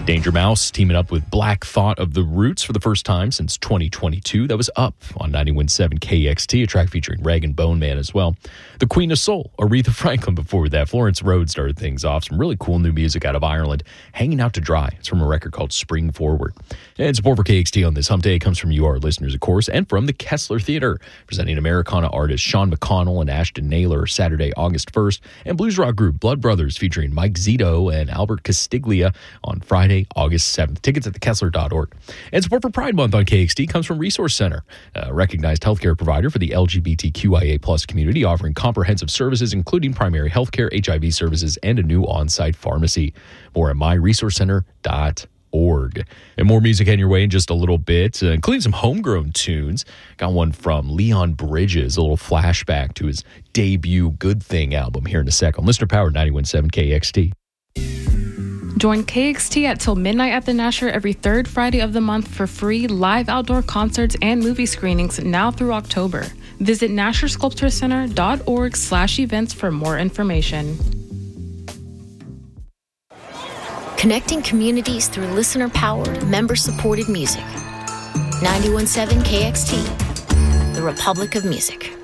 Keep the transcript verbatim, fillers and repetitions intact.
Danger Mouse teaming up with Black Thought of the Roots for the first time since twenty twenty-two. That was Up on ninety-one point seven K X T, a track featuring Rag and Bone Man as well. The Queen of Soul, Aretha Franklin before that. Florence Road started things off. Some really cool new music out of Ireland. Hanging Out to Dry. It's from a record called Spring Forward. And support for K X T on this hump day comes from you, our listeners, of course, and from the Kessler Theater, presenting Americana artists Sean McConnell and Ashton Naylor Saturday, August first, and blues rock group Blood Brothers featuring Mike Zito and Albert Castiglia on Friday, August seventh. Tickets at the kessler dot org. And support for Pride Month on K X T comes from Resource Center, a recognized healthcare provider for the L G B T Q I A plus community, offering comprehensive services including primary healthcare, H I V services, and a new on-site pharmacy. More at my resource center dot org. And more music heading your way in just a little bit, uh, including some homegrown tunes. Got one from Leon Bridges, a little flashback to his debut Good Thing album here in a sec on Listener Power ninety-one point seven K X T. Join K X T at till midnight at the Nasher every third Friday of the month for free live outdoor concerts and movie screenings now through October. Visit nasher sculpture center dot org slash events for more information. Connecting communities through listener-powered, member-supported music. ninety-one point seven K X T, the Republic of Music.